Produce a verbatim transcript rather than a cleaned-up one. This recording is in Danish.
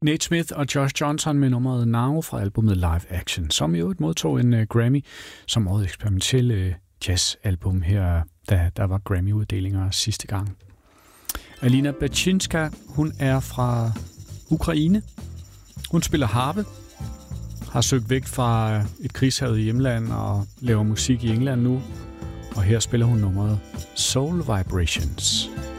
Nate Smith og Josh Johnson med nummeret Now fra albumet Live Action, som i øvrigt modtog en uh, Grammy som årets eksperimentelle uh, jazzalbum her, da der var Grammy-uddelinger sidste gang. Alina Bachinska, hun er fra Ukraine. Hun spiller harpe, har søgt væk fra et krigshavet hjemland og laver musik i England nu. Og her spiller hun nummeret Soul Vibrations.